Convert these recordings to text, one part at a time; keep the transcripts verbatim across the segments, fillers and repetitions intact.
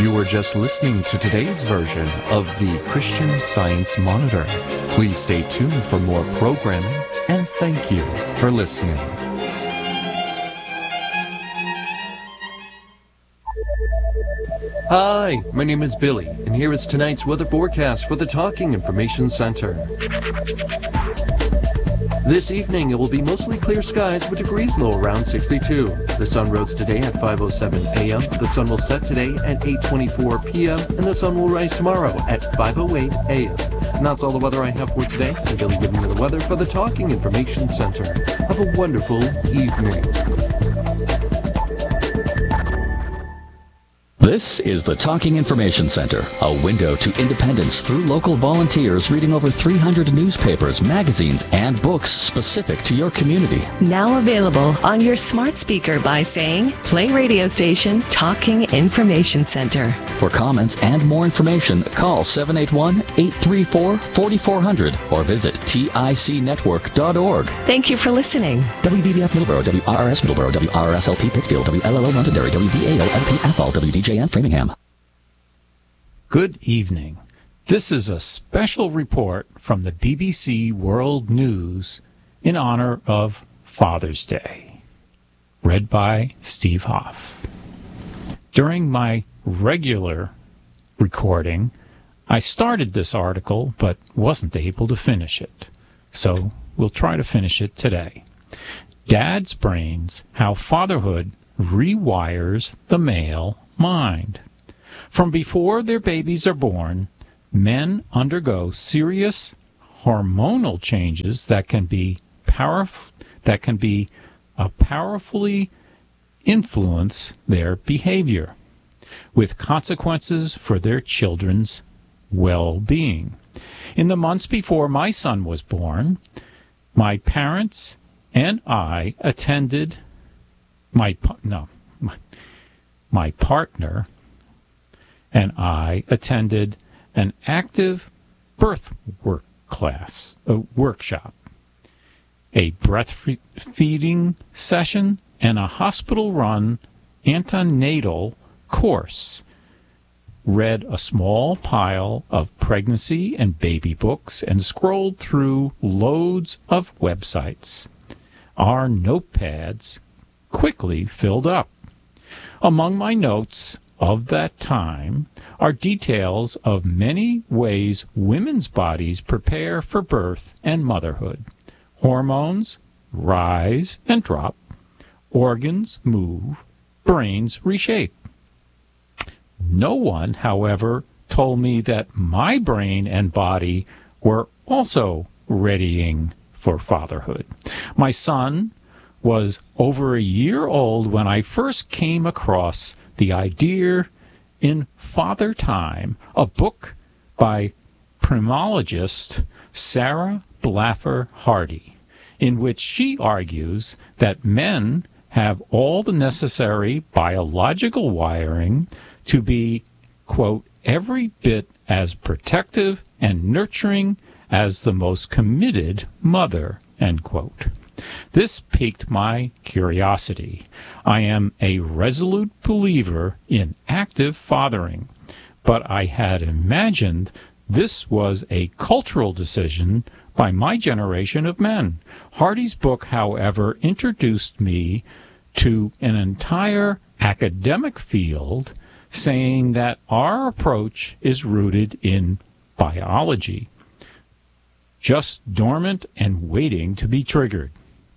You were just listening to today's version of the Christian Science Monitor. Please stay tuned for more programming, and thank you for listening. Hi, my name is Billy, and here is tonight's weather forecast for the Talking Information Center. This evening, it will be mostly clear skies with degrees low around sixty-two. The sun rose today at five oh seven a.m. The sun will set today at eight twenty-four p.m. and the sun will rise tomorrow at five oh eight a.m. And that's all the weather I have for today. I'm Billy giving you the weather for the Talking Information Center. Have a wonderful evening. This is the Talking Information Center, a window to independence through local volunteers reading over three hundred newspapers, magazines, and books specific to your community. Now available on your smart speaker by saying, play radio station Talking Information Center. For comments and more information, call seven eight one, eight three four, four four zero zero or visit tic network dot org. Thank you for listening. W B B F Middleborough, W R R S Middleborough, W R R S L P Pittsfield, W L L O Londonderry, W V A O L P Athol, W D J N Framingham. Good evening. This is a special report from the B B C World News in honor of Father's Day. Read by Steve Hoff. During my regular recording, I started this article but wasn't able to finish it. So we'll try to finish it today. Dad's Brains, How Fatherhood Rewires the Male Mind. From before their babies are born, men undergo serious hormonal changes that can be powerful, that can be uh, powerfully influence their behavior, with consequences for their children's well-being. In the months before my son was born, my parents and I attended my no my, my partner and I attended an active birth work class, a workshop, a breastfeeding session, and a hospital-run antenatal course. Read a small pile of pregnancy and baby books and scrolled through loads of websites. Our notepads quickly filled up. Among my notes of that time are details of many ways women's bodies prepare for birth and motherhood. Hormones rise and drop, organs move, brains reshape. No one, however, told me that my brain and body were also readying for fatherhood. My son was over a year old when I first came across the idea in Father Time, a book by primologist Sarah Blaffer Hardy, in which she argues that men have all the necessary biological wiring to be, quote, every bit as protective and nurturing as the most committed mother, end quote. This piqued my curiosity. I am a resolute believer in active fathering, but I had imagined this was a cultural decision by my generation of men. Hardy's book, however, introduced me to an entire academic field, saying that our approach is rooted in biology, just dormant and waiting to be triggered.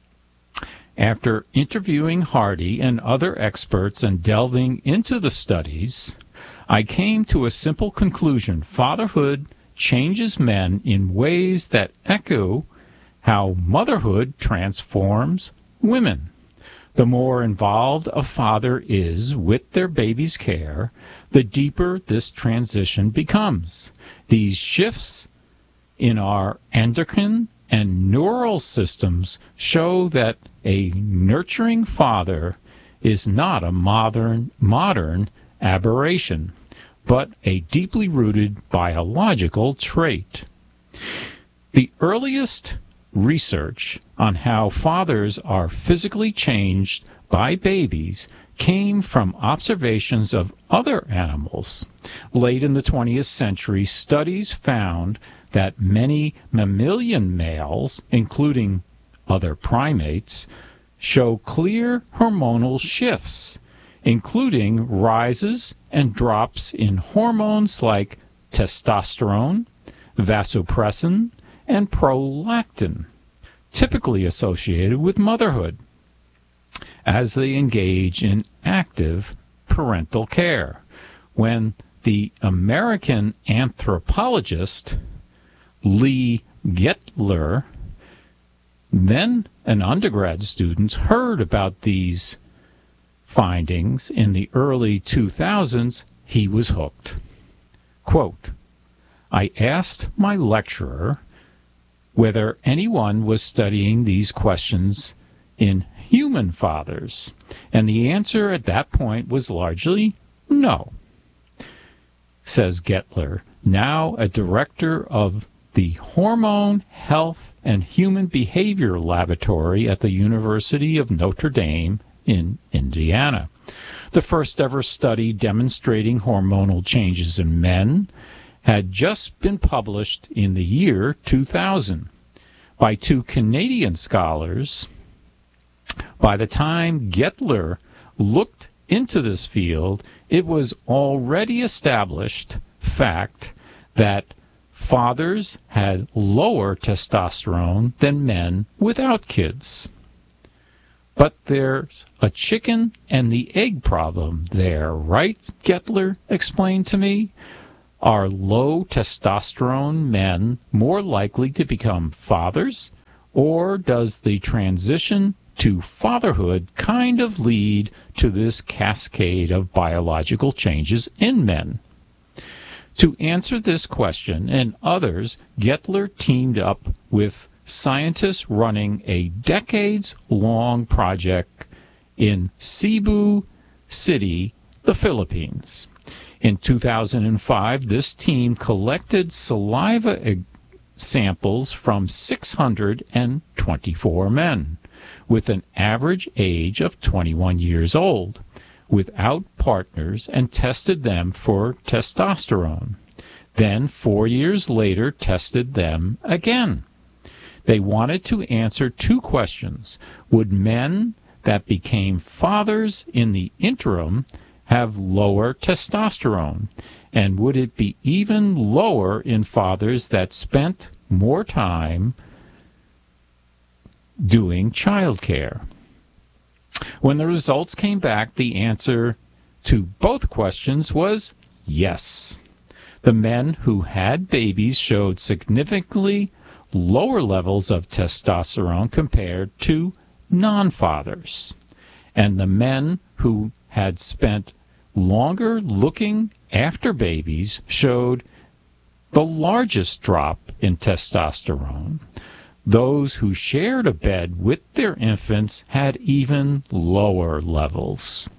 After interviewing Hardy and other experts and delving into the studies, I came to a simple conclusion. Fatherhood changes men in ways that echo how motherhood transforms women. The more involved a father is with their baby's care, the deeper this transition becomes. These shifts in our endocrine and neural systems show that a nurturing father is not a modern, modern aberration, but a deeply rooted biological trait. The earliest research on how fathers are physically changed by babies came from observations of other animals. Late in the twentieth century, studies found that many mammalian males, including other primates, show clear hormonal shifts, including rises and drops in hormones like testosterone, vasopressin, and prolactin, typically associated with motherhood, as they engage in active parental care. When the American anthropologist Lee Gettler, then an undergrad student, heard about these findings in the early two thousands, he was hooked. Quote, I asked my lecturer whether anyone was studying these questions in human fathers, and the answer at that point was largely no, says Gettler, now a director of the Hormone, Health, and Human Behavior Laboratory at the University of Notre Dame in Indiana. The first ever study demonstrating hormonal changes in men had just been published in the year two thousand by two Canadian scholars. By the time Gettler looked into this field, it was already established fact that fathers had lower testosterone than men without kids. But there's a chicken and the egg problem there, right? Gettler explained to me. Are low testosterone men more likely to become fathers, or does the transition to fatherhood kind of lead to this cascade of biological changes in men? To answer this question and others, Gettler teamed up with scientists running a decades-long project in Cebu City, the Philippines. In two thousand five, this team collected saliva samples from six hundred twenty-four men, with an average age of twenty-one years old, without partners, and tested them for testosterone. Then, four years later, tested them again. They wanted to answer two questions. Would men that became fathers in the interim have lower testosterone? And would it be even lower in fathers that spent more time doing childcare? When the results came back, the answer to both questions was yes. The men who had babies showed significantly lower levels of testosterone compared to non-fathers. And the men who had spent longer looking after babies showed the largest drop in testosterone. Those who shared a bed with their infants had even lower levels.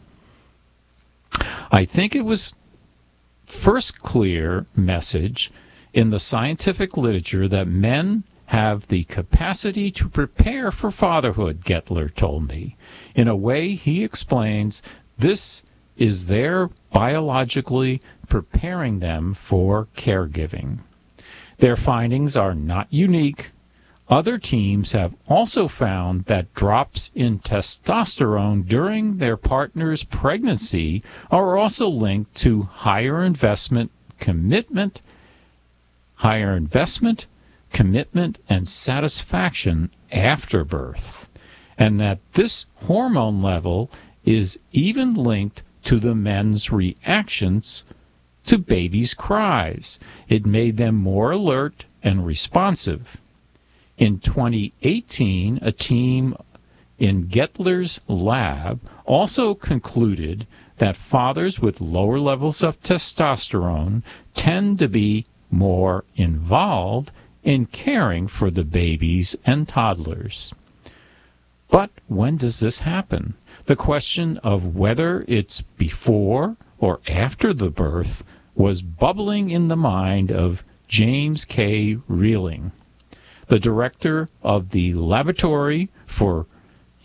I think it was first clear message in the scientific literature that men have the capacity to prepare for fatherhood, Gettler told me. In a way, he explains, this is their biologically preparing them for caregiving. Their findings are not unique. Other teams have also found that drops in testosterone during their partner's pregnancy are also linked to higher investment commitment, higher investment, commitment, and satisfaction after birth, and that this hormone level is even linked to the men's reactions to babies' cries. It made them more alert and responsive. In twenty eighteen, a team in Gettler's lab also concluded that fathers with lower levels of testosterone tend to be more involved in caring for the babies and toddlers. But when does this happen? The question of whether it's before or after the birth was bubbling in the mind of James K. Reeling, the director of the Laboratory for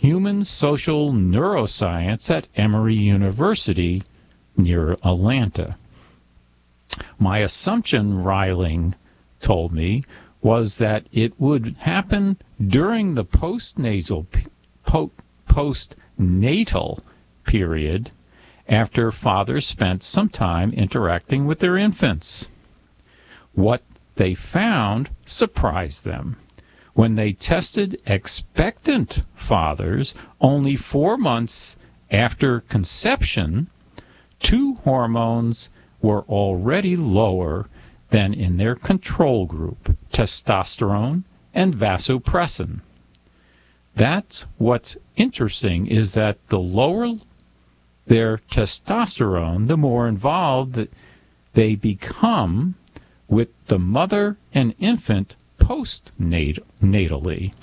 human social neuroscience at Emory University near Atlanta. My assumption, Reiling told me, was that it would happen during the postnasal, po- postnatal period after fathers spent some time interacting with their infants. What they found surprised them. When they tested expectant fathers only four months after conception, two hormones were already lower than in their control group, testosterone and vasopressin. That's what's interesting, is that the lower their testosterone, the more involved that they become with the mother and infant postnatally,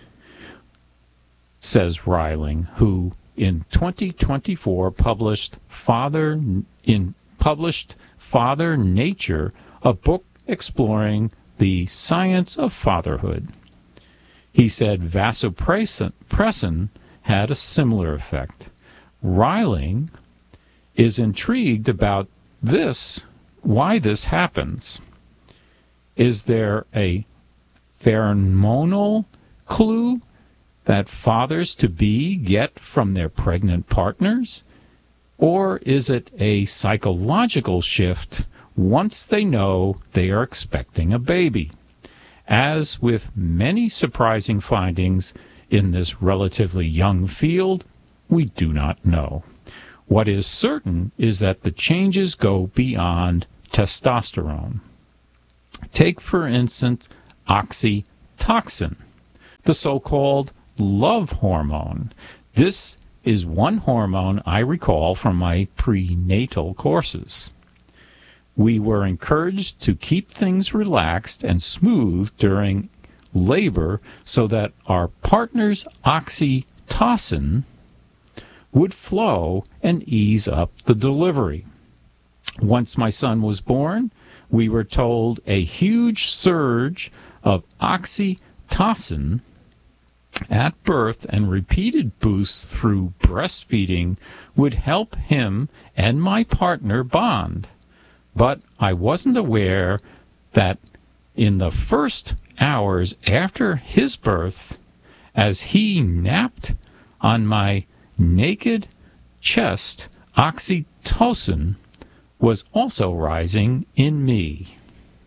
says Reiling, who in twenty twenty-four published Father in published Father Nature, a book exploring the science of fatherhood. He said vasopressin had a similar effect. Reiling is intrigued about this, why this happens. Is there a pheromonal clue that fathers-to-be get from their pregnant partners? Or is it a psychological shift once they know they are expecting a baby? As with many surprising findings in this relatively young field, we do not know. What is certain is that the changes go beyond testosterone. Take, for instance, oxytocin, the so-called love hormone. This is one hormone I recall from my prenatal courses. We were encouraged to keep things relaxed and smooth during labor so that our partner's oxytocin would flow and ease up the delivery. Once my son was born, we were told a huge surge of oxytocin at birth and repeated boosts through breastfeeding would help him and my partner bond. But I wasn't aware that in the first hours after his birth, as he napped on my naked chest, oxytocin was also rising in me.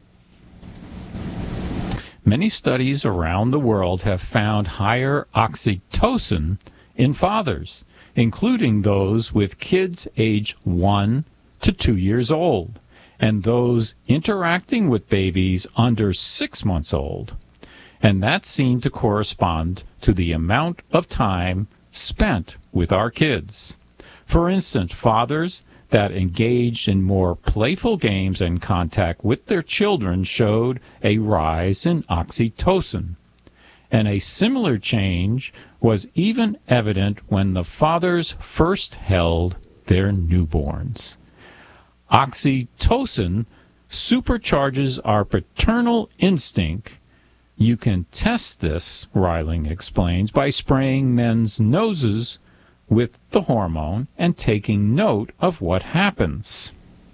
Many studies around the world have found higher oxytocin in fathers, including those with kids age one to two years old, and those interacting with babies under six months old. And that seemed to correspond to the amount of time spent with our kids. For instance, fathers that engaged in more playful games and contact with their children showed a rise in oxytocin. And a similar change was even evident when the fathers first held their newborns. Oxytocin supercharges our paternal instinct. You can test this, Reiling explains, by spraying men's noses with the hormone and taking note of what happens.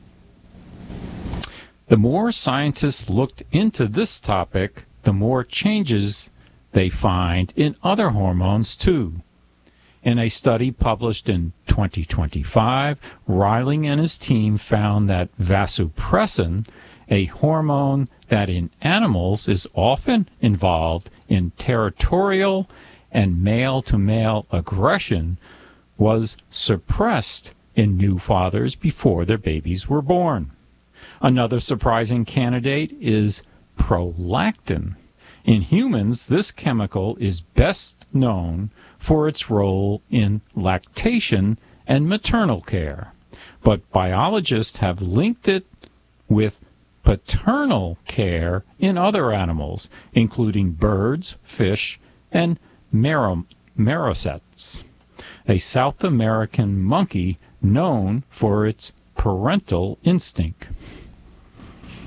The more scientists looked into this topic, the more changes they find in other hormones too. In a study published in twenty twenty-five, Reiling and his team found that vasopressin, a hormone that in animals is often involved in territorial and male-to-male aggression, was suppressed in new fathers before their babies were born. Another surprising candidate is prolactin. In humans, this chemical is best known for its role in lactation and maternal care, but biologists have linked it with paternal care in other animals, including birds, fish, and marmosets, a South American monkey known for its parental instinct.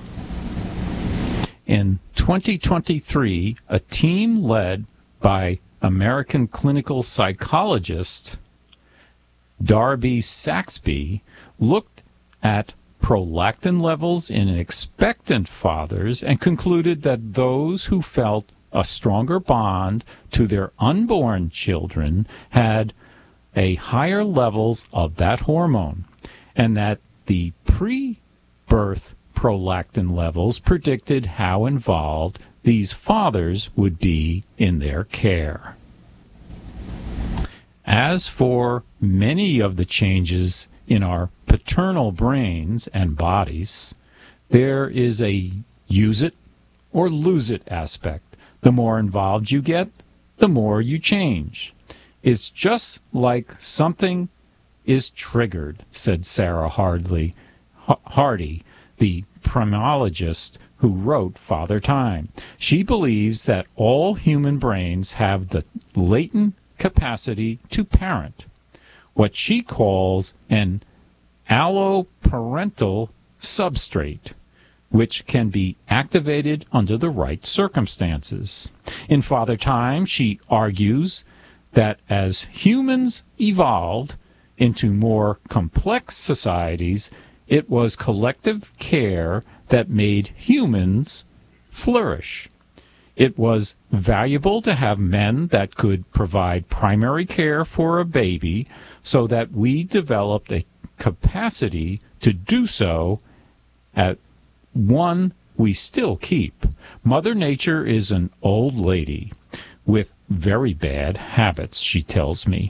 In twenty twenty-three, a team led by American clinical psychologist Darby Saxby looked at prolactin levels in expectant fathers and concluded that those who felt a stronger bond to their unborn children had a higher levels of that hormone, and that the pre-birth prolactin levels predicted how involved these fathers would be in their care. As for many of the changes in our paternal brains and bodies, there is a use it or lose it aspect. The more involved you get, the more you change. It's just like something is triggered, said Sarah Hardley, Hardy, the primatologist who wrote Father Time. She believes that all human brains have the latent capacity to parent, what she calls an alloparental substrate, which can be activated under the right circumstances. In Father Time, she argues that as humans evolved into more complex societies, it was collective care that made humans flourish. It was valuable to have men that could provide primary care for a baby so that we developed a capacity to do so at one we still keep. Mother Nature is an old lady with very bad habits, she tells me.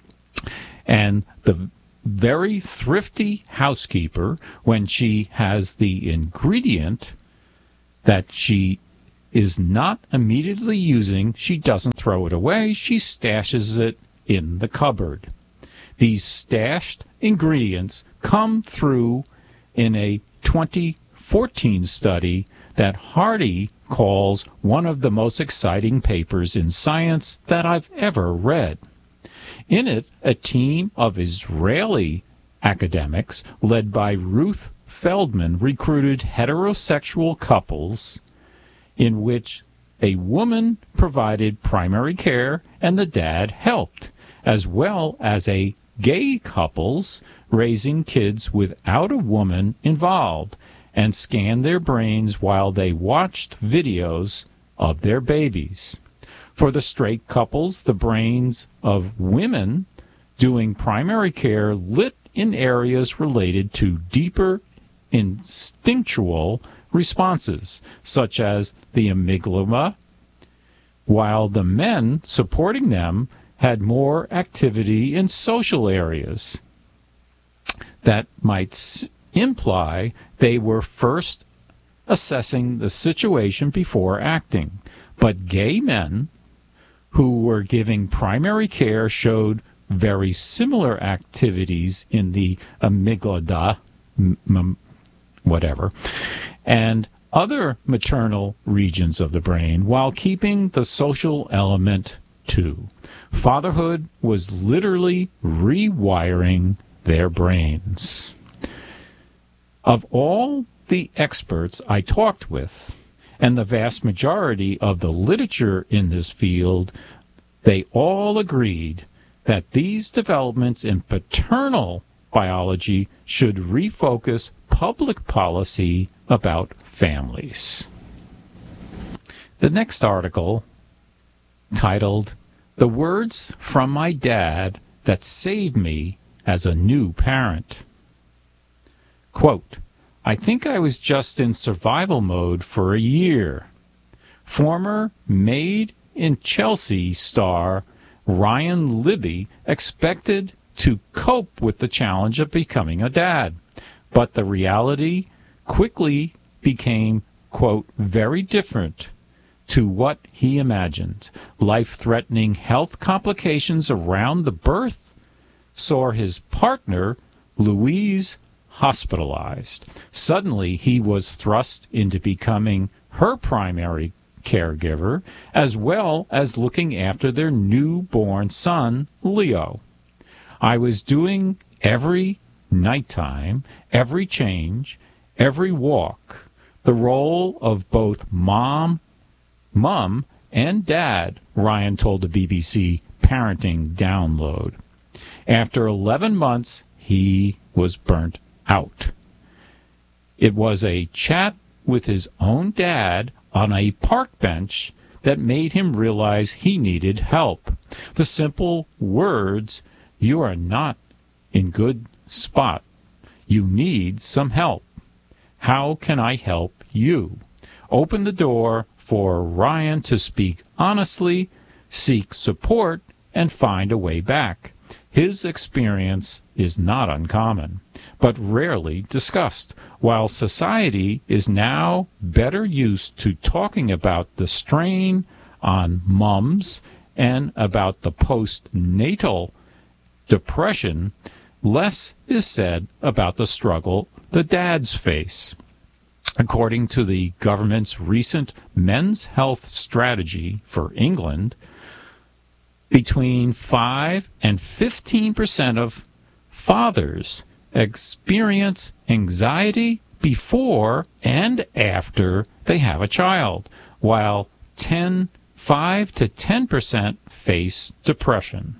And the very thrifty housekeeper, when she has the ingredient that she is not immediately using, she doesn't throw it away, she stashes it in the cupboard. These stashed ingredients come through in a twenty fourteen study that Hardy calls one of the most exciting papers in science that I've ever read. In it, a team of Israeli academics led by Ruth Feldman recruited heterosexual couples in which a woman provided primary care and the dad helped, as well as a gay couples raising kids without a woman involved, and scanned their brains while they watched videos of their babies. For the straight couples, the brains of women doing primary care lit in areas related to deeper instinctual responses, such as the amygdala, while the men supporting them had more activity in social areas that might s- imply they were first assessing the situation before acting. But gay men who were giving primary care showed very similar activities in the amygdala, m- m- whatever, and other maternal regions of the brain, while keeping the social element too. Fatherhood was literally rewiring their brains. Of all the experts I talked with, and the vast majority of the literature in this field, they all agreed that these developments in paternal biology should refocus public policy about families. The next article, titled, "The Words from My Dad That Saved Me as a New Parent." Quote, "I think I was just in survival mode for a year. Former Made in Chelsea star Ryan Libby expected to cope with the challenge of becoming a dad, but the reality quickly became, quote, very different to what he imagined. Life-threatening health complications around the birth saw his partner, Louise, hospitalized. Suddenly, he was thrust into becoming her primary caregiver, as well as looking after their newborn son, Leo. I was doing every nighttime, every change, every walk, the role of both mom, mom and dad, Ryan told the B B C Parenting Download. After eleven months, he was burnt out. It was a chat with his own dad on a park bench that made him realize he needed help. The simple words, "You are not in good spot. You need some help. How can I help you?" opened the door for Ryan to speak honestly, seek support, and find a way back. His experience is not uncommon, but rarely discussed. While society is now better used to talking about the strain on mums and about the postnatal depression, less is said about the struggle the dads face. According to the government's recent men's health strategy for England, between five and fifteen percent of fathers experience anxiety before and after they have a child, while ten, five to ten percent face depression.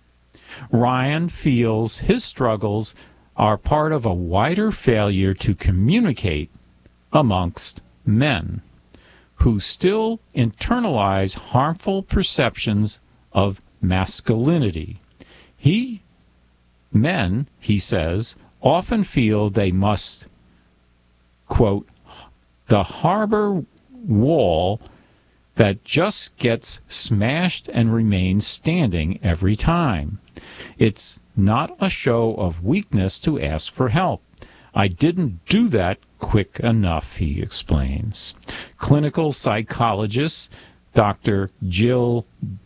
Ryan feels his struggles are part of a wider failure to communicate amongst men who still internalize harmful perceptions of masculinity. He, men, he says, often feel they must, quote, the harbor wall that just gets smashed and remains standing every time. It's not a show of weakness to ask for help. I didn't do that quick enough, he explains. Clinical psychologist Doctor Jill